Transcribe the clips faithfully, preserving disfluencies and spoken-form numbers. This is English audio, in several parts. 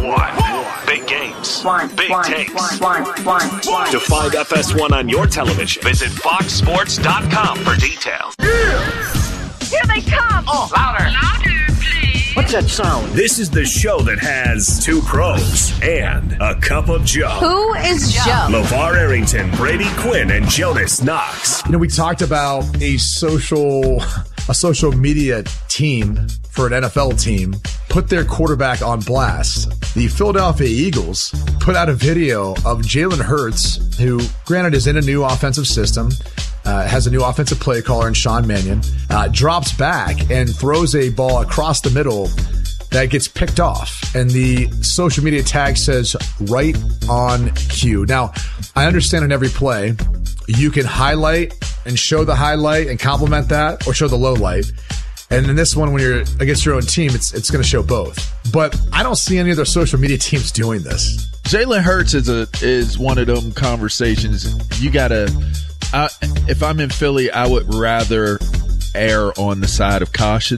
one. Big games. One, big one, takes. one, one, one. To find F S one on your television, visit fox sports dot com for details. Here they come. Oh, louder. Louder, please. What's that sound? This is the show that has two pros and a cup of Joe. Who is Joe? LeVar Arrington, Brady Quinn, and Jonas Knox. You know, we talked about a social, a social media team for an N F L team put their quarterback on blast. The Philadelphia Eagles put out a video of Jalen Hurts, who, granted, is in a new offensive system, uh, has a new offensive play caller in Sean Mannion, uh, drops back and throws a ball across the middle that gets picked off. And the social media tag says, right on cue. Now, I understand in every play, you can highlight and show the highlight and compliment that, or show the low light. And in this one, when you're against your own team, it's it's going to show both. But I don't see any other social media teams doing this. Jalen Hurts is a is one of them conversations. You gotta. I, if I'm in Philly, I would rather err on the side of caution.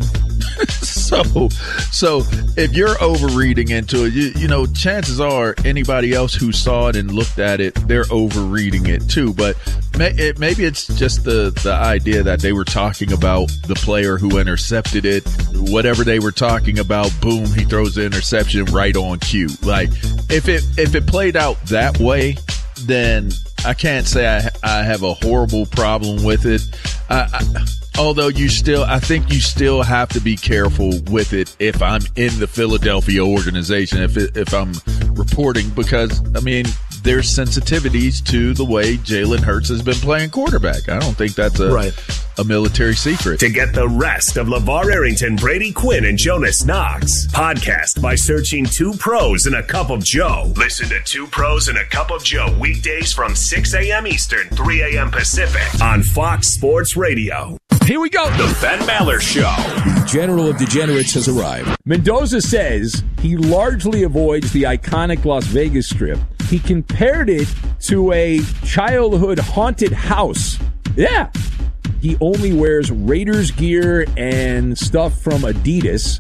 so, so if you're overreading into it, you, you know, chances are anybody else who saw it and looked at it, they're overreading it too. But may, it, maybe it's just the, the idea that they were talking about the player who intercepted it. Whatever they were talking about, boom, he throws the interception right on cue. Like, if it if it played out that way, then I can't say I, I have a horrible problem with it. I, I, although you still, I think you still have to be careful with it if I'm in the Philadelphia organization, if it, if I'm reporting, because, I mean, there's sensitivities to the way Jalen Hurts has been playing quarterback. I don't think that's a, right. a military secret. To get the rest of LeVar Arrington, Brady Quinn, and Jonas Knox, podcast by searching Two Pros and a Cup of Joe. Listen to Two Pros and a Cup of Joe weekdays from six a.m. Eastern, three a.m. Pacific on Fox Sports Radio. Here we go. The Ben Maller Show. The General of Degenerates has arrived. Mendoza says he largely avoids the iconic Las Vegas Strip. He compared it to a childhood haunted house. Yeah. He only wears Raiders gear and stuff from Adidas.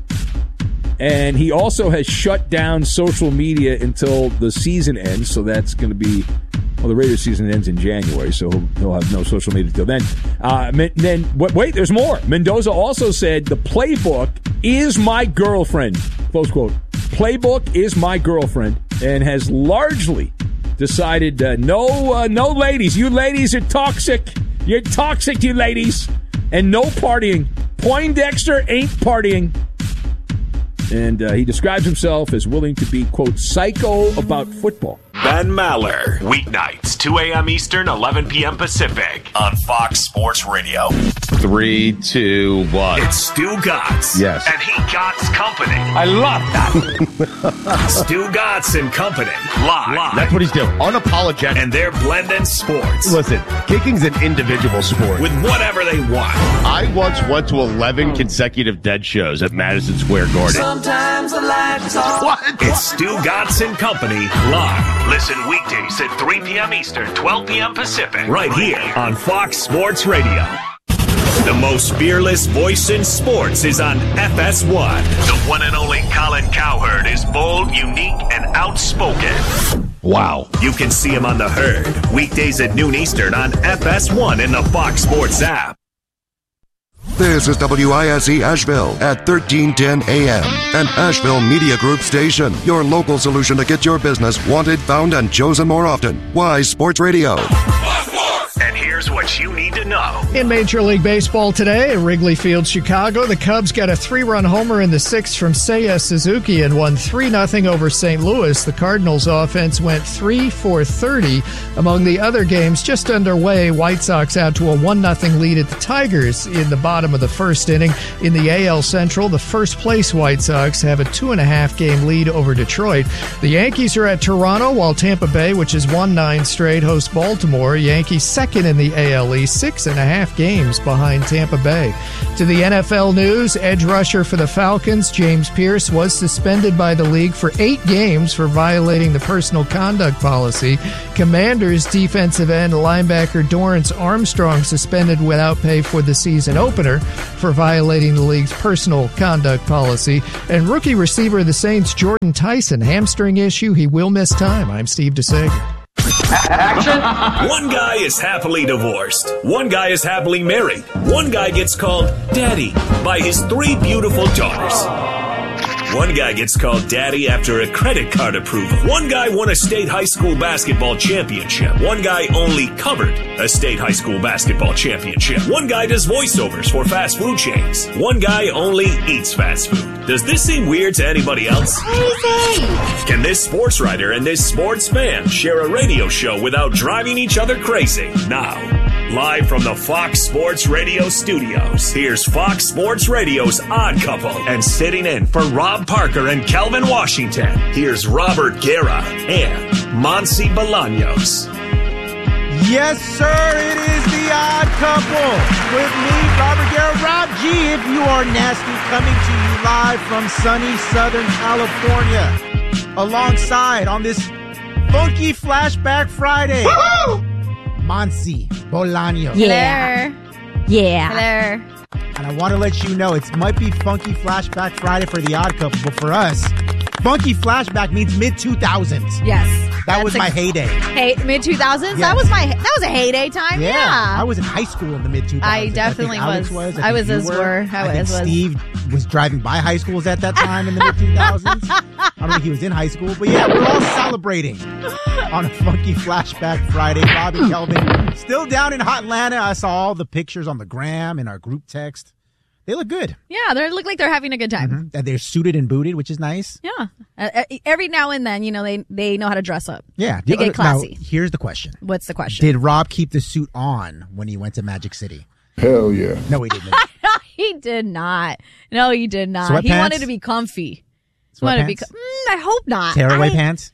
And he also has shut down social media until the season ends. So that's going to be... Well, the Raiders season ends in January, so he'll, he'll have no social media till then. Uh, then wait, there's more. Mendoza also said the playbook is my girlfriend. Close quote. Playbook is my girlfriend, and has largely decided uh, no, uh, no ladies. You ladies are toxic. You're toxic, you ladies, and no partying. Poindexter ain't partying. And uh, he describes himself as willing to be, quote, psycho about football. Ben Maller, weeknights, two a.m. Eastern, eleven p.m. Pacific, on Fox Sports Radio. Three, two, one. It's Stu Gatz. Yes. And he Gatz Company. I love that. Stu Gatz and Company, live. live. That's what he's doing. Unapologetic. And they're blending sports. Listen, kicking's an individual sport. With whatever they want. I once went to eleven consecutive Dead shows at Madison Square Garden. Sometimes the lights off. What? It's Stu Gatz and Company, live. Listen weekdays at three p.m. Eastern, twelve p.m. Pacific. Right here on Fox Sports Radio. The most fearless voice in sports is on F S one. The one and only Colin Cowherd is bold, unique, and outspoken. Wow. You can see him on The Herd, weekdays at noon Eastern on F S one in the Fox Sports app. This is W I S E Asheville at thirteen ten A M, an Asheville Media Group station. Your local solution to get your business wanted, found, and chosen more often. Wise Sports Radio. And here's what you need to know. In Major League Baseball today at Wrigley Field, Chicago, the Cubs got a three-run homer in the sixth from Seiya Suzuki and won three nothing over Saint Louis. The Cardinals' offense went three for thirty. Among the other games just underway, White Sox out to a one nothing lead at the Tigers in the bottom of the first inning. In the A L Central, the first-place White Sox have a two-and-a-half game lead over Detroit. The Yankees are at Toronto, while Tampa Bay, which has won nine straight, hosts Baltimore. Yankees second in the A L E, six and a half games behind Tampa Bay. To the N F L news, edge rusher for the Falcons, James Pierce, was suspended by the league for eight games for violating the personal conduct policy. Commanders defensive end linebacker Dorrance Armstrong suspended without pay for the season opener for violating the league's personal conduct policy. And rookie receiver of the Saints, Jordan Tyson, hamstring issue. He will miss time. I'm Steve DeSager. Action! One guy is happily divorced. One guy is happily married. One guy gets called daddy by his three beautiful daughters. One guy gets called daddy after a credit card approval. One guy won a state high school basketball championship. One guy only covered a state high school basketball championship. One guy does voiceovers for fast food chains. One guy only eats fast food. Does this seem weird to anybody else? Crazy! Can this sports writer and this sports fan share a radio show without driving each other crazy? Now, live from the Fox Sports Radio studios, here's Fox Sports Radio's Odd Couple. And sitting in for Rob Parker and Calvin Washington, here's Robert Guerra and Monsi Bolaños. Yes, sir, it is the Odd Couple with me, Robert Guerra. Rob G, if you are nasty, coming to you live from sunny Southern California. Alongside on this funky Flashback Friday, Monsi Bolaños. Yeah. Yeah. Hello. And I want to let you know, it might be Funky Flashback Friday for the Odd Couple, but for us, Funky Flashback means mid two thousands. Yes. That was my ex- heyday. Hey, mid two thousands? Yes. That was my that was a heyday time. Yeah. Yeah. I was in high school in the mid two thousands. I definitely I think Alex was. was. I I, was think as you were. I I think was- was. Steve was driving by high schools at that time in the mid two thousands. I don't think he was in high school, but yeah, we're all celebrating on a Funky Flashback Friday. Rob and Kelvin still down in hot Atlanta. I saw all the pictures on the gram in our group text. They look good. Yeah, they look like they're having a good time. Mm-hmm. And they're suited and booted, which is nice. Yeah. Uh, every now and then, you know, they they know how to dress up. Yeah. They get classy. Now, here's the question. What's the question? Did Rob keep the suit on when he went to Magic City? Hell yeah. No, he didn't. No, he did not. No, he did not. He Sweatpants? wanted to be comfy. He wanted to be. Sweatpants? Mm, I hope not. Tearaway I, pants?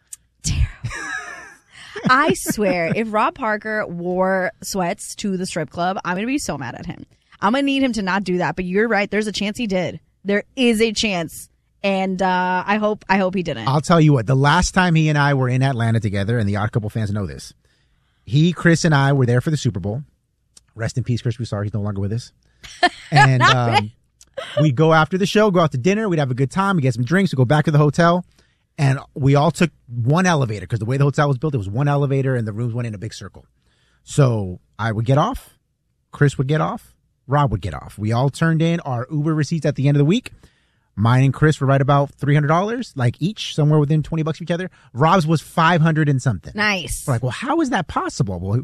I swear, if Rob Parker wore sweats to the strip club, I'm going to be so mad at him. I'm going to need him to not do that. But you're right. There's a chance he did. There is a chance. And uh, I hope I hope he didn't. I'll tell you what. The last time he and I were in Atlanta together, and the Odd Couple fans know this, he, Chris, and I were there for the Super Bowl. Rest in peace, Chris Broussard. He's no longer with us. And um, we'd go after the show, go out to dinner. We'd have a good time. We'd get some drinks. We'd go back to the hotel. And we all took one elevator because the way the hotel was built, it was one elevator and the rooms went in a big circle. So I would get off. Chris would get off. Rob would get off. We all turned in our Uber receipts at the end of the week. Mine and Chris were right about three hundred dollars, like each, somewhere within twenty bucks of each other. Rob's was five hundred and something. Nice. We're like, well, how is that possible? Well,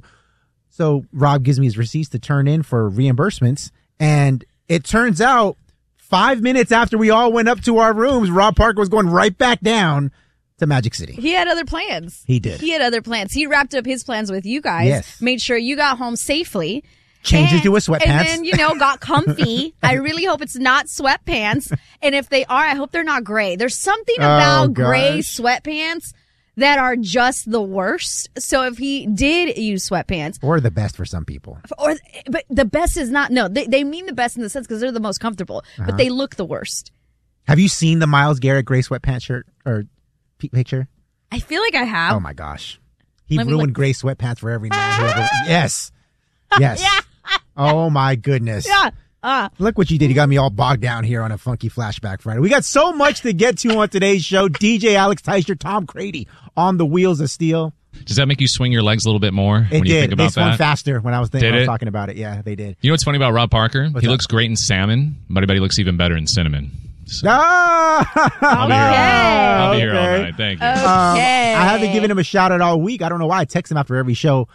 so Rob gives me his receipts to turn in for reimbursements. And it turns out five minutes after we all went up to our rooms, Rob Parker was going right back down to Magic City. He had other plans. He did. He had other plans. He wrapped up his plans with you guys. Yes. Made sure you got home safely. Changed and, into a sweatpants. And then, you know, got comfy. I really hope it's not sweatpants. And if they are, I hope they're not gray. There's something about Oh, gray gosh. sweatpants that are just the worst. So if he did use sweatpants, Or the best for some people. or but the best is not, no, they, they mean the best in the sense because they're the most comfortable, Uh-huh. but they look the worst. Have you seen the Myles Garrett gray sweatpants shirt or p- picture? I feel like I have. Oh, my gosh. He Let me ruined look. gray sweatpants for every man. who ever- yes. Yes. Yeah. Oh, my goodness. Yeah. Uh, Look what you did. You got me all bogged down here on a Funky Flashback Friday. We got so much to get to on today's show. D J Alex Teicher, Tom Crady on the wheels of steel. Does that make you swing your legs a little bit more It when you did. think They about swung that? faster when I was thinking. Did I was it? talking about it. Yeah, they did. You know what's funny about Rob Parker? What's he that? looks great in salmon, but I bet he looks even better in cinnamon. So Ah! I'll be here all night. I'll be Okay. here all night. Thank you. Okay. Um, I haven't given him a shout out all week. I don't know why. I text him after every show.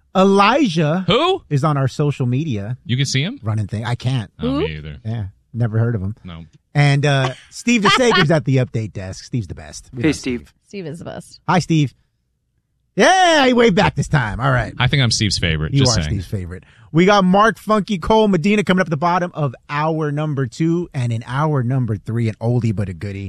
Elijah Who? is on our social media You can see him? running thing. I can't. Oh, me either. Yeah, never heard of him. No. And uh, Steve DeSager's at the update desk. Steve's the best. We Hey, love Steve. Steve is the best. Hi, Steve. Yeah, he waved back this time. All right. I think I'm Steve's favorite. You just are saying. Steve's favorite. We got Mark Funky Cole Medina coming up at the bottom of hour number two. And in hour number three, an oldie but a goodie.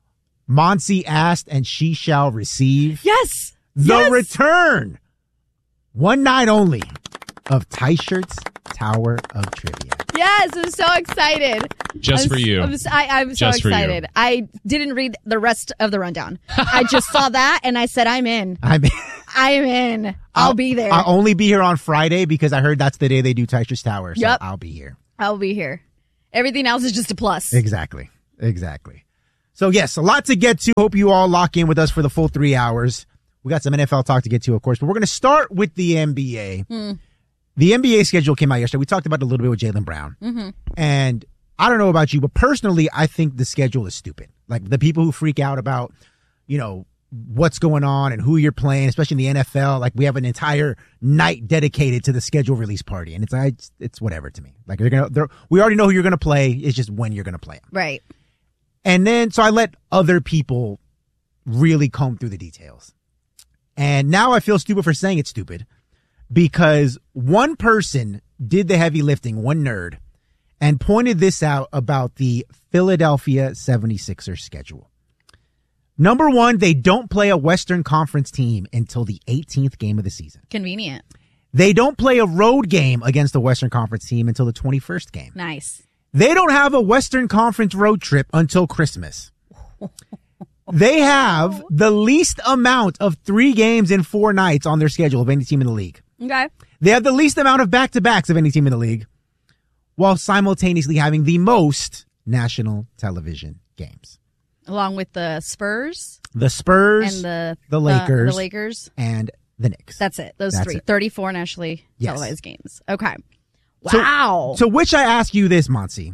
Monsi asked and she shall receive. Yes. The Yes. return. One night only of T-shirts Tower of Trivia. Yes, I'm so excited. Just I'm, for you. I'm, I, I'm so Just for you. excited. I didn't read the rest of the rundown. I just saw that and I said, I'm in. I'm in. I'm in. I'll, I'll be there. I'll only be here on Friday because I heard that's the day they do T-shirts Tower. So Yep. I'll be here. I'll be here. Everything else is just a plus. Exactly. Exactly. So, yes, a lot to get to. Hope you all lock in with us for the full three hours. We got some N F L talk to get to, of course, but we're going to start with the N B A. Mm. The N B A schedule came out yesterday. We talked about it a little bit with Jaylen Brown. Mm-hmm. And I don't know about you, but personally, I think the schedule is stupid. Like the people who freak out about, you know, what's going on and who you're playing, especially in the N F L. Like we have an entire night dedicated to the schedule release party. And it's, I, it's whatever to me. Like they're going to, we already know who you're going to play. It's just when you're going to play them. Right. And then, so I let other people really comb through the details. And now I feel stupid for saying it's stupid because one person did the heavy lifting, one nerd, and pointed this out about the Philadelphia seventy-sixers schedule. Number one, they don't play a Western Conference team until the eighteenth game of the season. Convenient. They don't play a road game against the Western Conference team until the twenty-first game. Nice. They don't have a Western Conference road trip until Christmas. They have the least amount of three games in four nights on their schedule of any team in the league. Okay. They have the least amount of back-to-backs of any team in the league, while simultaneously having the most national television games. Along with the Spurs. The Spurs, and the, the Lakers, the Lakers, and the Knicks. That's it. Those That's three. it. thirty-four nationally Yes. televised games. Okay. So- Wow. So, which I ask you this, Monty.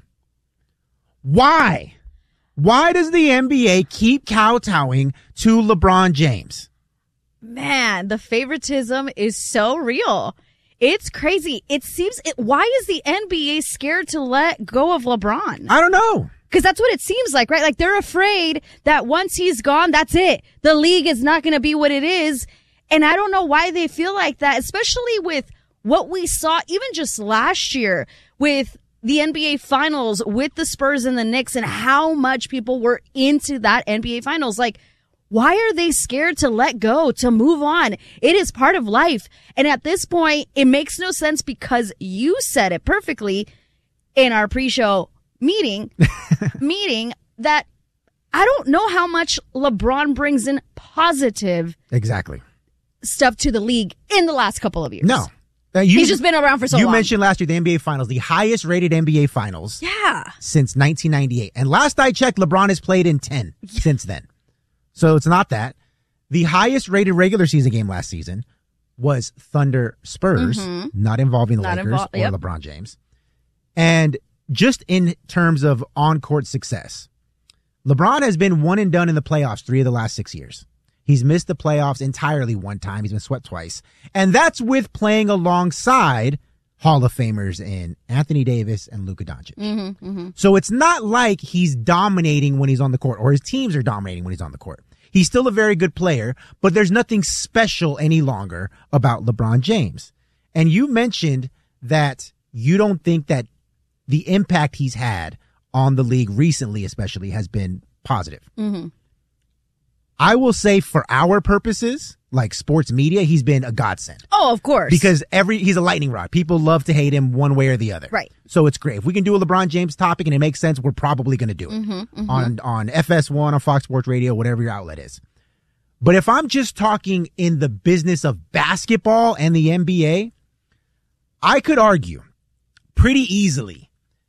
Why? Why does the N B A keep kowtowing to LeBron James? Man, the favoritism is so real. It's crazy. It seems, it, why is the N B A scared to let go of LeBron? I don't know. Because that's what it seems like, right? Like they're afraid that once he's gone, that's it. The league is not going to be what it is. And I don't know why they feel like that, especially with what we saw even just last year with the N B A Finals with the Spurs and the Knicks and how much people were into that N B A Finals. Like, why are they scared to let go, to move on? It is part of life. And at this point, it makes no sense because you said it perfectly in our pre-show meeting, meeting that I don't know how much LeBron brings in positive Exactly. stuff to the league in the last couple of years. No. Uh, you, He's just been around for so you long. You mentioned last year the N B A Finals, the highest rated N B A Finals Yeah. since nineteen ninety-eight. And last I checked, LeBron has played in ten since then. So it's not that. The highest rated regular season game last season was Thunder Spurs, Mhm. not involving the Not Lakers invol- or yep. LeBron James. And just in terms of on-court success, LeBron has been one and done in the playoffs three of the last six years. He's missed the playoffs entirely one time. He's been swept twice. And that's with playing alongside Hall of Famers in Anthony Davis and Luka Doncic. Mm-hmm, mm-hmm. So it's not like he's dominating when he's on the court or his teams are dominating when he's on the court. He's still a very good player, but there's nothing special any longer about LeBron James. And you mentioned that you don't think that the impact he's had on the league recently, especially, has been positive. Mm-hmm. I will say for our purposes, like sports media, he's been a godsend. Oh, of course. Because every he's a lightning rod. People love to hate him one way or the other. Right. So it's great. If we can do a LeBron James topic and it makes sense, we're probably going to do it. Mm-hmm, mm-hmm. On on F S one, on Fox Sports Radio, whatever your outlet is. But if I'm just talking in the business of basketball and the N B A, I could argue pretty easily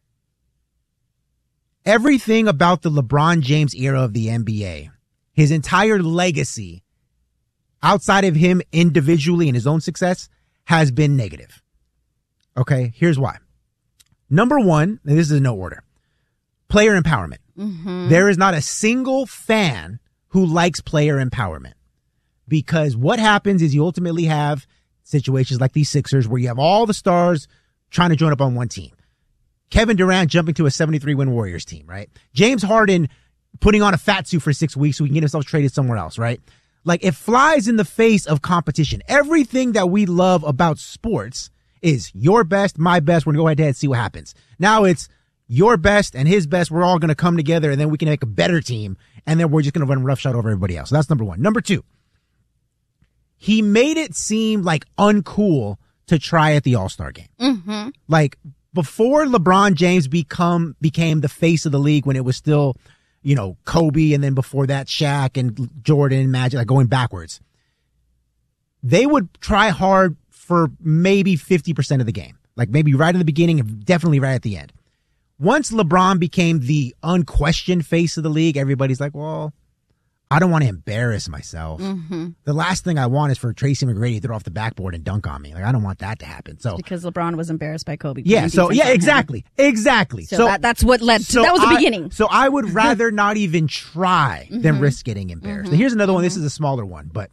everything about the LeBron James era of the N B A, his entire legacy outside of him individually and his own success, has been negative. Okay, here's why. Number one, and this is in no order, player empowerment. Mm-hmm. There is not a single fan who likes player empowerment, because what happens is you ultimately have situations like these Sixers where you have all the stars trying to join up on one team. Kevin Durant jumping to a seventy-three win Warriors team, right? James Harden putting on a fat suit for six weeks so he can get himself traded somewhere else, right? Like, it flies in the face of competition. Everything that we love about sports is your best, my best. We're going to go ahead and see what happens. Now it's your best and his best. We're all going to come together and then we can make a better team. And then we're just going to run roughshod over everybody else. So that's number one. Number two, he made it seem like uncool to try at the All-Star game. Mm-hmm. Like, before LeBron James become became the face of the league, when it was still, you know, Kobe, and then before that Shaq and Jordan, Magic, like going backwards, they would try hard for maybe fifty percent of the game. Like maybe right in the beginning and definitely right at the end. Once LeBron became the unquestioned face of the league, everybody's like, well, I don't want to embarrass myself. Mm-hmm. The last thing I want is for Tracy McGrady to throw off the backboard and dunk on me. Like, I don't want that to happen. So because LeBron was embarrassed by Kobe. Yeah, so yeah, exactly. Exactly. So, so that, that's what led to, so that was the I, beginning. So I would rather not even try than mm-hmm. risk getting embarrassed. Mm-hmm. And here's another mm-hmm. one. This is a smaller one, but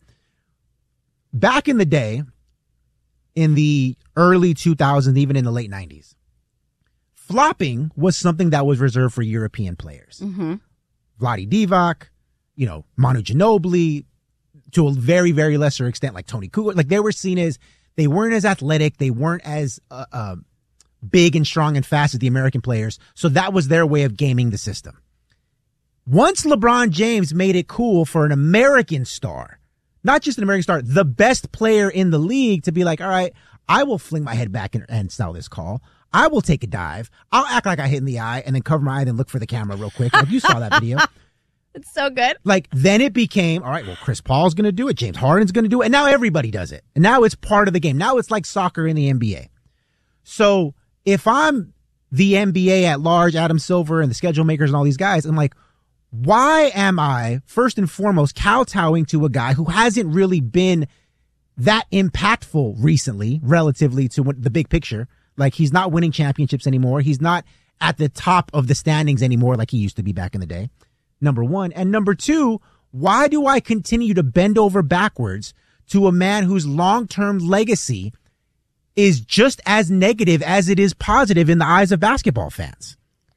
back in the day, in the early two thousands, even in the late nineties, flopping was something that was reserved for European players. Mm-hmm. Vlade Divac, you know, Manu Ginobili, to a very, very lesser extent, like Tony Kukoc. Like, they were seen as, they weren't as athletic, they weren't as uh, uh, big and strong and fast as the American players. So that was their way of gaming the system. Once LeBron James made it cool for an American star, not just an American star, the best player in the league, to be like, all right, I will fling my head back and, and style this call. I will take a dive. I'll act like I hit in the eye and then cover my eye and then look for the camera real quick. Like, you saw that video. It's so good. Like, then it became, all right, well, Chris Paul's going to do it. James Harden's going to do it. And now everybody does it. And now it's part of the game. Now it's like soccer in the N B A. So if I'm the N B A at large, Adam Silver and the schedule makers and all these guys, I'm like, why am I, first and foremost, kowtowing to a guy who hasn't really been that impactful recently, relatively to the big picture? Like, he's not winning championships anymore. He's not at the top of the standings anymore like he used to be back in the day. Number one. And number two, why do I continue to bend over backwards to a man whose long-term legacy is just as negative as it is positive in the eyes of basketball fans?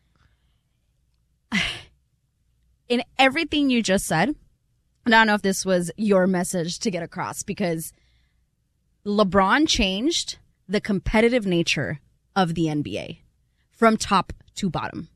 In everything you just said, and I don't know if this was your message to get across, because LeBron changed the competitive nature of the N B A from top to bottom.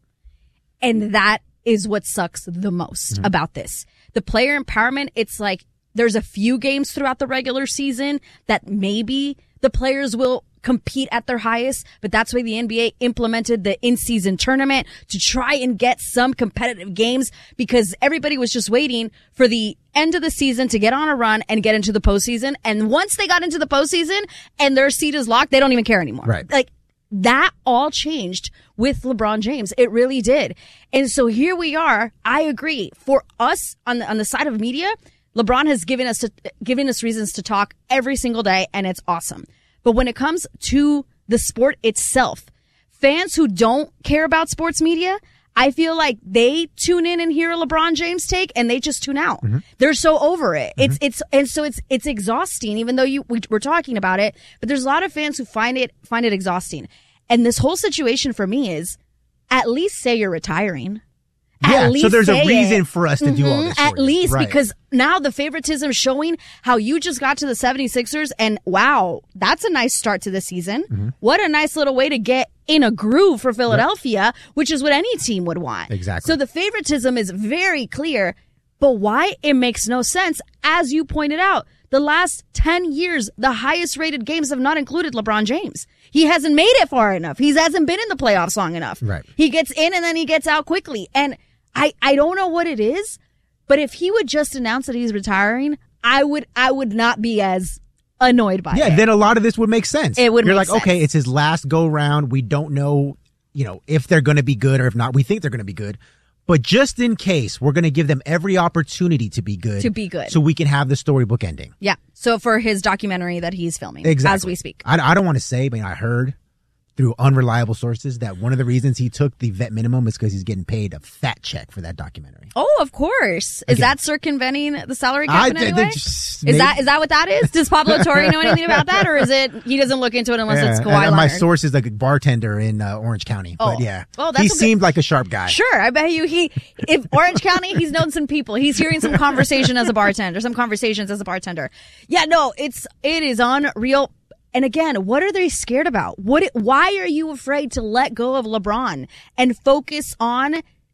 And that is what sucks the most mm-hmm. about this. The player empowerment, it's like there's a few games throughout the regular season that maybe the players will compete at their highest, but that's why the N B A implemented the in-season tournament to try and get some competitive games, because everybody was just waiting for the end of the season to get on a run and get into the postseason. And once they got into the postseason and their seat is locked, they don't even care anymore. Right. Like, that all changed with LeBron James. It really did. And so here we are. I agree. For us on the, on the side of media, LeBron has given us, to, given us reasons to talk every single day, and it's awesome. But when it comes to the sport itself, fans who don't care about sports media, I feel like they tune in and hear a LeBron James take and they just tune out. Mm-hmm. They're so over it. Mm-hmm. It's, it's, and so it's, it's exhausting, even though you, we, we're talking about it, but there's a lot of fans who find it, find it exhausting. And this whole situation for me is, at least say you're retiring. Yeah, at least so there's a reason it. for us to mm-hmm, do all this. At you. least, right. Because now the favoritism showing how you just got to the seventy-sixers, and wow, that's a nice start to the season. Mm-hmm. What a nice little way to get in a groove for Philadelphia, right. which is what any team would want. Exactly. So the favoritism is very clear, but why? It makes no sense. As you pointed out, the last ten years, the highest rated games have not included LeBron James. He hasn't made it far enough. He hasn't been in the playoffs long enough. Right. He gets in and then he gets out quickly. And I, I don't know what it is, but if he would just announce that he's retiring, I would I would not be as annoyed by yeah, it. Yeah, then a lot of this would make sense. It would You're make like, sense. okay, it's his last go round. We don't know, you know, if they're going to be good or if not. We think they're going to be good. But just in case, we're going to give them every opportunity to be good. To be good. So we can have the storybook ending. Yeah. So for his documentary that he's filming exactly. as we speak. I, I don't want to say, but I heard through unreliable sources that one of the reasons he took the vet minimum is because he's getting paid a fat check for that documentary. Oh, of course. Is Again, that circumventing the salary cap in I, any they, way? Just, is maybe. that is that what that is? Does Pablo Torre know anything about that, or is it he doesn't look into it unless yeah, it's Kawhi and, and my Leonard? source is like a bartender in uh, Orange County. Oh. But yeah, well, that's he a seemed good, like a sharp guy. Sure, I bet you he. If Orange County, he's known some people. He's hearing some conversation as a bartender, some conversations as a bartender. Yeah, no, it's it is unreal. And again, what are they scared about? What? Why are you afraid to let go of LeBron and focus on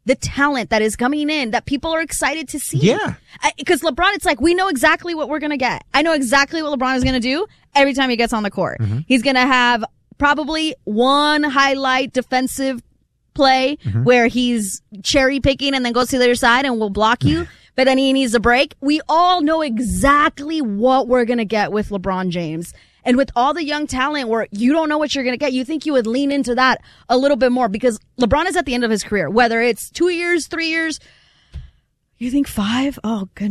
the talent that is coming in that people are excited to see. Yeah. Because LeBron, it's like, we know exactly what we're going to get. I know exactly what LeBron is going to do every time he gets on the court. Mm-hmm. He's going to have probably one highlight defensive play mm-hmm. where he's cherry picking and then goes to the other side and will block you. But then he needs a break. We all know exactly what we're going to get with LeBron James. And with all the young talent where you don't know what you're going to get, you think you would lean into that a little bit more because LeBron is at the end of his career, whether it's two years, three years, you think five? Oh, goodness.